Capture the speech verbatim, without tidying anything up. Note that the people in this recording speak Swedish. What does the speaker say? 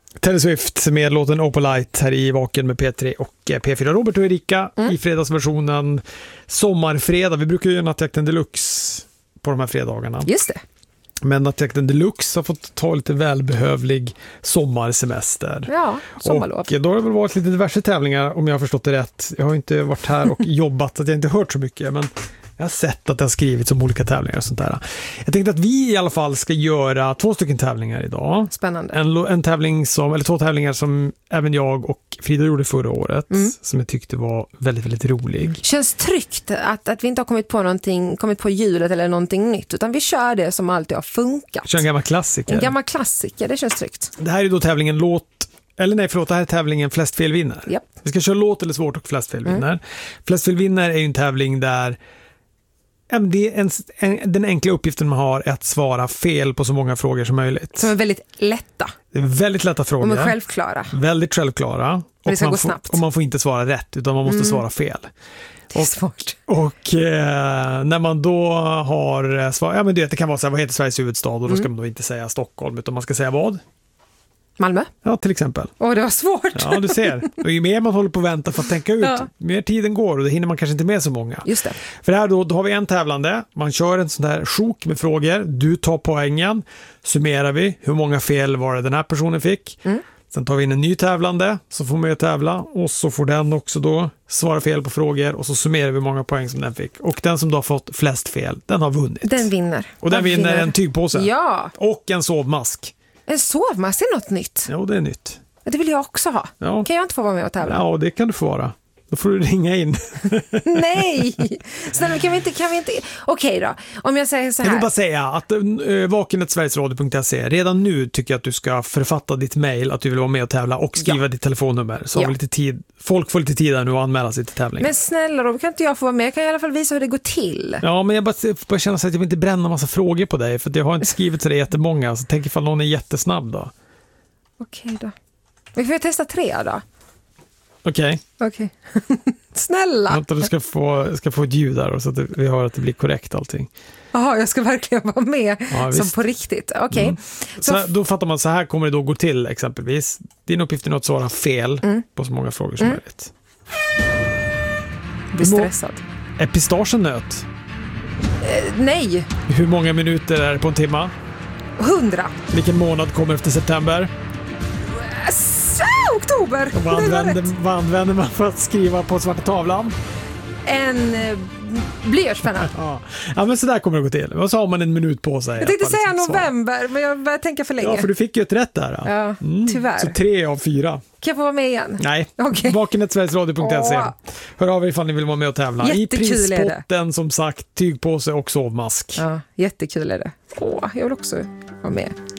Taylor Swift med låten Opalite här i Vaken med P tre och P fyra. Robert och Erika mm. i fredagsversionen sommarfredag. Vi brukar ju göra Nattjakten Deluxe på de här fredagarna. Just det. Men Nattjakten Deluxe har fått ta lite välbehövlig sommarsemester. Ja, sommarlov. Och då har det väl varit lite diverse tävlingar om jag har förstått det rätt. Jag har inte varit här och jobbat så jag har inte hört så mycket, men jag har sett att det har skrivits om olika tävlingar och sånt där. Jag tänkte att vi i alla fall ska göra två stycken tävlingar idag. Spännande. En, en tävling som, eller två tävlingar som även jag och Frida gjorde förra året. Mm. Som jag tyckte var väldigt, väldigt rolig. Känns tryggt att, att vi inte har kommit på någonting, kommit på hjulet eller någonting nytt. Utan vi kör det som alltid har funkat. Kör en gammal klassiker. En gammal klassiker, det känns tryggt. Det här är då tävlingen låt, eller nej förlåt, det här är tävlingen flest fel vinner. Yep. Vi ska köra låt eller svårt och flest fel vinner. Mm. Flest fel vinner är ju en tävling där det är en, en, den enkla uppgiften man har är att svara fel på så många frågor som möjligt. Som är väldigt lätta. Det är väldigt lätta frågor. De är självklara. Väldigt självklara. Men det ska och gå får, snabbt. Och man får inte svara rätt utan man måste mm. svara fel. Det är och, svårt. Och eh, när man då har svar, ja men det, det kan vara så här, vad heter Sveriges huvudstad? Och då ska mm. man då inte säga Stockholm utan man ska säga vad? Malmö? Ja, till exempel. Åh, det var svårt. Ja, du ser. Och ju mer man håller på att vänta för att tänka ut, ja. mer tiden går och då hinner man kanske inte med så många. Just det. För här då, då har vi en tävlande. Man kör en sån där sjok med frågor. Du tar poängen. Summerar vi. Hur många fel var det den här personen fick? Mm. Sen tar vi in en ny tävlande som får med att tävla. Och så får den också då svara fel på frågor. Och så summerar vi hur många poäng som den fick. Och den som då har fått flest fel, den har vunnit. Den vinner. Och den, den vinner, vinner en tygpåse. Ja. Och en sovmask. En sovmask är något nytt. Ja, det är nytt. Det vill jag också ha. Ja. Kan jag inte få vara med och tävla? Ja, det kan du få vara. Då får du ringa in. Nej! Snälla, kan vi inte... Kan vi inte... Okej då, om jag säger så här. Jag vill bara säga att äh, vakenet sverigesradio punkt se, redan nu tycker jag att du ska författa ditt mejl att du vill vara med och tävla och skriva ja. ditt telefonnummer. Så ja. har vi lite tid. Folk får lite tid där nu att anmäla sig till tävlingen. Men snälla då, kan inte jag få vara med? Jag kan i alla fall visa hur det går till. Ja, men jag bara, bara känner så att jag vill inte bränna massa frågor på dig. För att jag har inte skrivit så det jättemånga. Så tänk ifall någon är jättesnabb då. Okej då. Vi får testa tre då. Okej. Okay. Okej. Okay. Snälla. Vänta, du ska få, ska få ett ljud där så att vi hör att det blir korrekt allting. Jaha, jag ska verkligen vara med ja, som på riktigt. Okej. Okay. Mm. Så, så då fattar man, så här kommer det då gå till exempelvis. Din uppgift är att svara fel mm. på så många frågor som mm. möjligt. Blir stressad. Är pistagen nöt? Eh, nej. Hur många minuter är det på en timma? Hundra. Vilken månad kommer efter september? Så, oktober. Och vad, använder, vad använder man för att skriva på svarta tavlan? En eh, blyertspenna. ja. ja, men så där kommer det gå till. Och så har man en minut på sig. Jag tänkte säga november, svar. Men jag började tänka för länge. Ja, för du fick ju ett rätt där. Då. Ja, mm. tyvärr. Så tre av fyra. Kan jag få vara med igen? Nej, okay. vakenet sverigesradio punkt se. Hör av er ifall ni vill vara med och tävla. Jättekul. I prispotten som sagt, tygpåse och sovmask. Ja, jättekul är det. Åh, jag vill också vara med.